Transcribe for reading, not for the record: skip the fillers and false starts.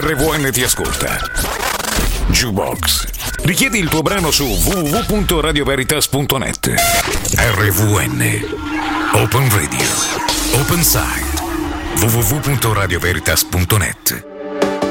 RVN ti ascolta. Jukebox. Richiedi il tuo brano su www.radioveritas.net. RVN. Open Radio. Open Site. www.radioveritas.net.